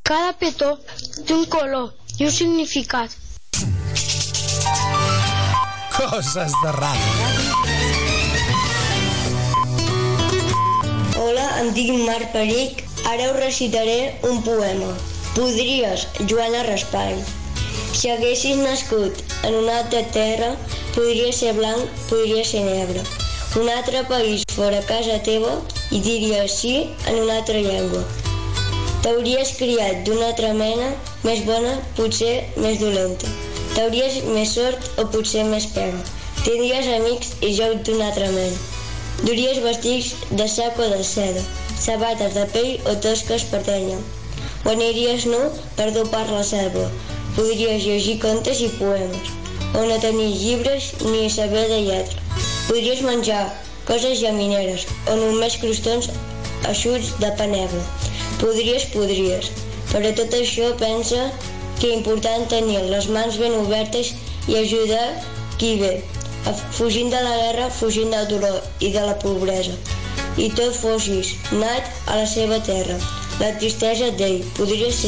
Cada petó té un color i un significat. Coses de ràdio. Hola, em dic Marc Peric. Ara us recitaré un poema. Podries, Joana Raspall. Si haguessis nascut en una altra terra, podria ser blanc, podria ser negre. Un altre país fora casa teva i diries sí en una altra llengua. T'hauries criat d'una altra mena, més bona, potser més dolenta. T'hauries més sort o potser més pena. Tindries amics i joc d'una altra mena. Duries vestits de sac o de seda, sabates de pell o tosques per tenya. O aniries nu per dopar la selva. Podries llegir contes i poemes, o no tenir llibres ni saber de lletra. Podries menjar coses llamineres, o només crostons eixuts de pa negre. Podries. Però tot això pensa que és important tenir les mans ben obertes i ajudar qui ve, fugint de la guerra, fugint del dolor i de la pobresa. I tot fossis nat a la seva terra. La tristesa d'ell podria ser